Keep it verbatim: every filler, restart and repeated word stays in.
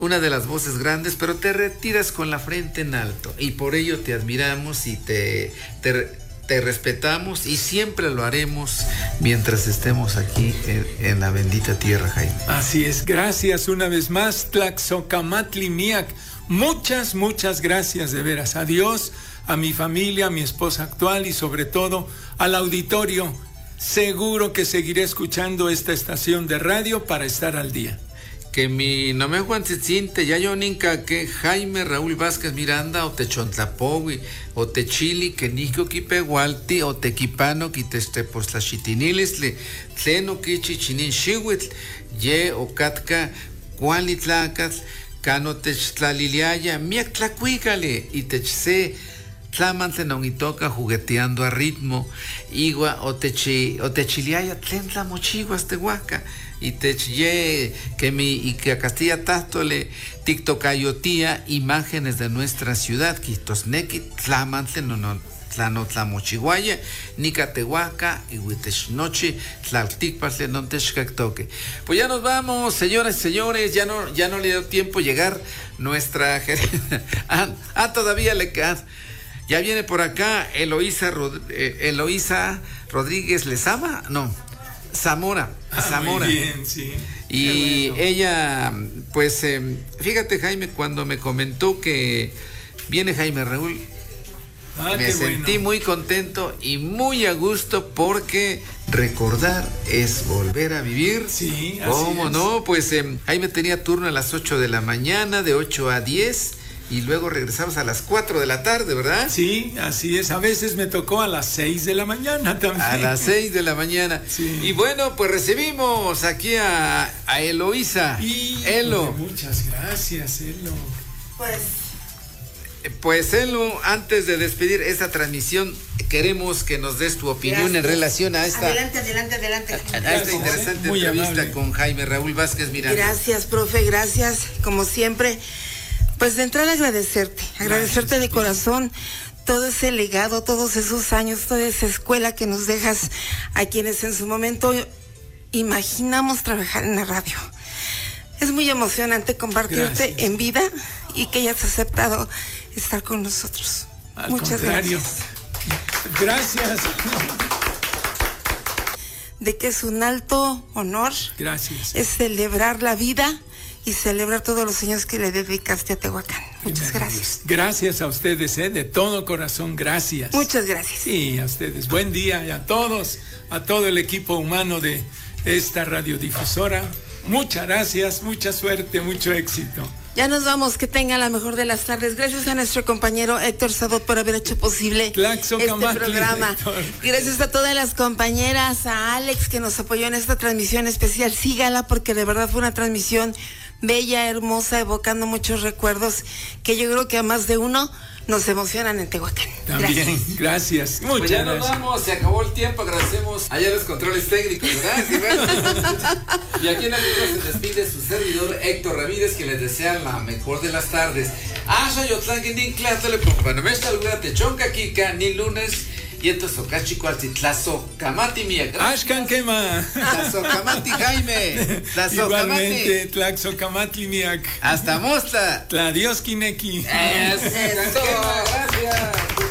una de las voces grandes, pero te retiras con la frente en alto y por ello te admiramos y te, te, te respetamos y siempre lo haremos mientras estemos aquí en, en la bendita tierra, Jaime. Así es, gracias una vez más, Tlaxocamatli Miak. Muchas, muchas gracias de veras a Dios, a mi familia, a mi esposa actual y sobre todo al auditorio. Seguro que seguiré escuchando esta estación de radio para estar al día. Que mi no me Juan Tzitzinte, ya yo ninca que Jaime Raúl Vázquez Miranda, o te Chontlapowi, o te Chili, que Nico Kipehualti, o te Kipano, que te este pues la chitinilisle, tleno kichi chinin shiwitl, ye o katka, cualitlacat, cano te tlaliliaya, miak tlacuícale, y te se tlamantle non itoca jugueteando a ritmo, igua o te chi, o te chiliaya, tlen tlamochiguas te huaca. Y te ye que mi y que a Castilla Tástole tiktokayotía imágenes de nuestra ciudad, Quistosnequi, Tlamantle, no no tlano tlamochihuaya, Nicatehuaca, y Huitechnochi, Tlalticpatle, non techcactoque. Pues ya nos vamos, señoras y señores, ya no, ya no le dio tiempo llegar nuestra gerente. ah, ah, todavía le queda. Ya viene por acá Eloísa, Rod, eh, Eloísa Rodríguez Lezama, no. Zamora, ah, Zamora. Muy bien, sí. Y bueno. Ella, pues, eh, fíjate, Jaime, cuando me comentó que viene Jaime Raúl, ah, me sentí bueno. muy contento y muy a gusto porque recordar es volver a vivir. Sí, así ¿Cómo es. no? Pues eh, Jaime tenía turno a las ocho de la mañana, de ocho a diez. Y luego regresamos a las cuatro de la tarde, ¿verdad? Sí, así es. A veces me tocó a las seis de la mañana también. A las seis de la mañana. Sí. Y bueno, pues recibimos aquí a, a Eloísa. Y Elo. Muchas gracias, Elo. Pues... Pues Elo, antes de despedir esta transmisión, queremos que nos des tu opinión gracias. En relación a esta... Adelante, adelante, adelante. A, a esta interesante Muy entrevista amable. Con Jaime Raúl Vázquez Miranda. Gracias, profe, gracias. Como siempre... Pues de entrada agradecerte, agradecerte Gracias. De corazón todo ese legado, todos esos años, toda esa escuela que nos dejas a quienes en su momento imaginamos trabajar en la radio. Es muy emocionante compartirte Gracias. En vida y que hayas aceptado estar con nosotros. Al Muchas contrario. gracias. Gracias. De que es un alto honor. Gracias. Es celebrar la vida. Y celebrar todos los años que le dedicaste a Tehuacán. Muchas gracias. Gracias a ustedes, ¿eh? De todo corazón, gracias. Muchas gracias. Sí, a ustedes. Buen día y a todos, a todo el equipo humano de esta radiodifusora. Muchas gracias, mucha suerte, mucho éxito. Ya nos vamos, que tengan la mejor de las tardes. Gracias a nuestro compañero Héctor Sadot por haber hecho posible este programa. Héctor. Gracias a todas las compañeras, a Alex que nos apoyó en esta transmisión especial. Sígala porque de verdad fue una transmisión bella, hermosa, evocando muchos recuerdos que yo creo que a más de uno nos emocionan en Tehuacán. También, gracias. gracias. Muchas pues ya gracias. nos vamos, se acabó el tiempo, agradecemos allá los controles técnicos, ¿verdad? Y aquí en la línea se despide su servidor Héctor Ramírez, que les desea la mejor de las tardes. Asha Yotlán, Guindín, Clátole, Pompanomesta, Lugura, Techonca, Kika, ni lunes. Y entonces Ocachico Altitlazo Camati Mía. Ashkan Kema. Tlazo Camati Jaime. Tlazo Igualmente, Tlaxo Camatli Miak. Hasta Mosla. Tla Dios Kineki. Eso.